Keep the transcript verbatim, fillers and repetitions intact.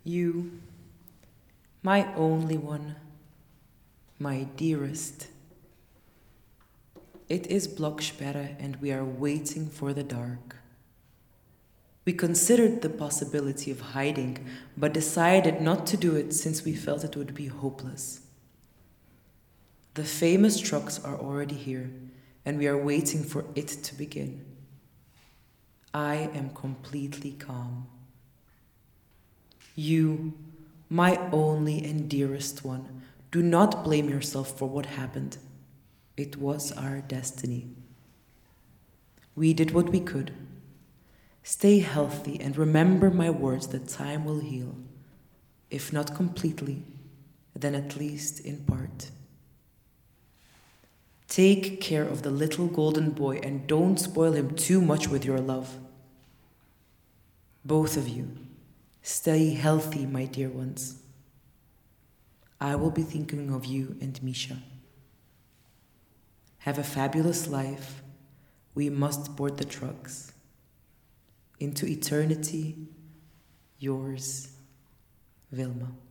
You, my only one, my dearest. It is Blocksperre and we are waiting for the dark. We considered the possibility of hiding, but decided not to do it since we felt it would be hopeless. The famous trucks are already here, and we are waiting for it to begin. I am completely calm. You, my only and dearest one, do not blame yourself for what happened. It was our destiny. We did what we could. Stay healthy and remember my words that time will heal. If not completely, then at least in part. Take care of the little golden boy and don't spoil him too much with your love. Both of you, stay healthy, my dear ones. I will be thinking of you and Misha. Have a fabulous life. We must board the trucks. Into eternity, yours, Wilma.